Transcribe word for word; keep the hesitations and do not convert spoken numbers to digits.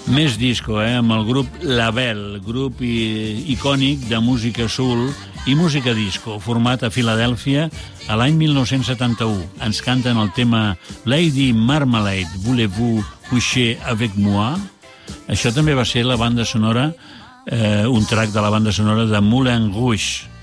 Més disco, eh? Amb el grup Label, grup i, icònic de música soul i música disco, format a Filadèlfia a l'any mil nou-cents setanta-u. Ens canten el tema Lady Marmalade, Voulez-vous coucher avec moi? Això també va ser la banda sonora, eh, un track de la banda sonora de Moulin Rouge.